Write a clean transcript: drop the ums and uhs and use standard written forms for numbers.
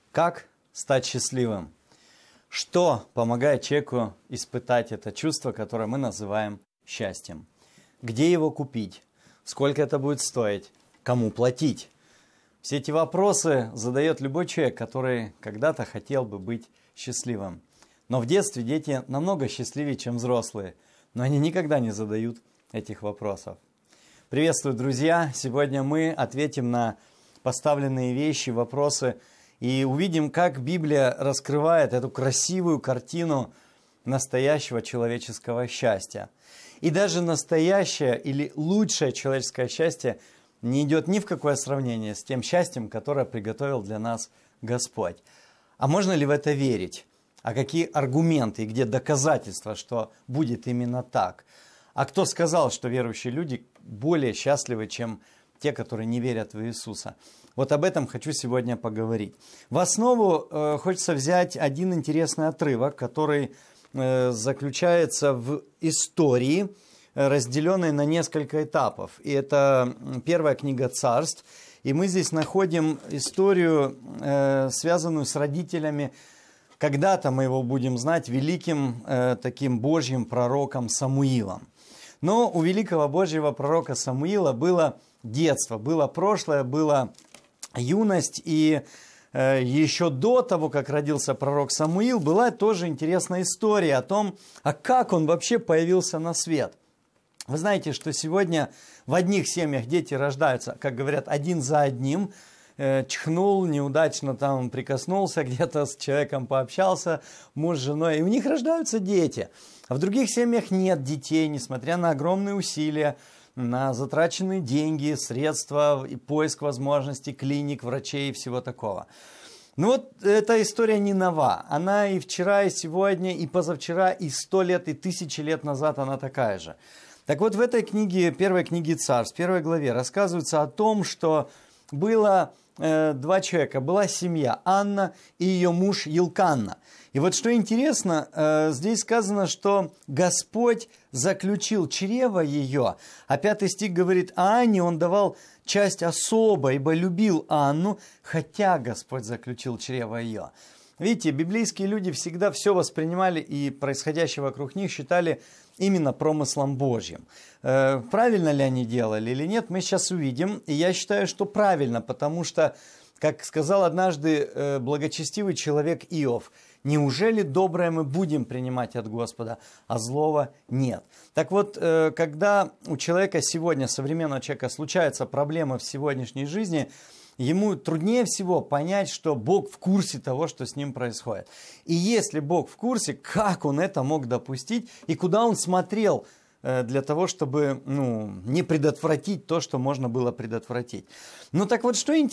Как стать счастливым? Что помогает человеку испытать это чувство, которое мы называем счастьем? Где его купить? Сколько это будет стоить? Кому платить? Все эти вопросы задает любой человек, который когда-то хотел бы быть счастливым. Но в детстве дети намного счастливее, чем взрослые, но они никогда не задают этих вопросов. Приветствую, друзья! Сегодня мы ответим на поставленные вещи, вопросы и увидим, как Библия раскрывает эту красивую картину настоящего человеческого счастья. И даже настоящее или лучшее человеческое счастье не идет ни в какое сравнение с тем счастьем, которое приготовил для нас Господь. А можно ли в это верить? А какие аргументы и где доказательства, что будет именно так? А кто сказал, что верующие люди более счастливы, чем те, которые не верят в Иисуса? Вот об этом хочу сегодня поговорить. В основу хочется взять один интересный отрывок, который заключается в истории, разделенной на несколько этапов. И это первая книга Царств. И мы здесь находим историю, связанную с родителями. Когда-то мы его будем знать великим таким Божьим пророком Самуилом. Но у великого Божьего пророка Самуила было детство, было прошлое, была юность. И еще до того, как родился пророк Самуил, была тоже интересная история о том, а как он вообще появился на свет. Вы знаете, что сегодня в одних семьях дети рождаются, как говорят, один за одним. Чихнул, неудачно там прикоснулся, где-то с человеком пообщался, муж с женой, и у них рождаются дети. А в других семьях нет детей, несмотря на огромные усилия, на затраченные деньги, средства, и поиск возможностей, клиник, врачей и всего такого. Ну вот эта история не нова. Она и вчера, и сегодня, и позавчера, и 100 лет, и 1000 лет назад она такая же. Так вот в этой книге, первой книге Царств, первой главе, рассказывается о том, что было два человека, была семья Анна и ее муж Елканна. И вот что интересно, здесь сказано, что Господь заключил чрево ее, а 5 стих говорит, а Анне он давал часть особо, ибо любил Анну, хотя Господь заключил чрево ее. Видите, библейские люди всегда все воспринимали и происходящее вокруг них считали именно промыслом Божьим. Правильно ли они делали или нет, мы сейчас увидим. И я считаю, что правильно, потому что, как сказал однажды благочестивый человек Иов, неужели доброе мы будем принимать от Господа, а злого нет? Так вот, когда у человека сегодня, современного человека, случаются проблемы в сегодняшней жизни, ему труднее всего понять, что Бог в курсе того, что с ним происходит. И если Бог в курсе, как Он это мог допустить и куда Он смотрел для того, чтобы не предотвратить то, что можно было предотвратить. Ну так вот, что интересно.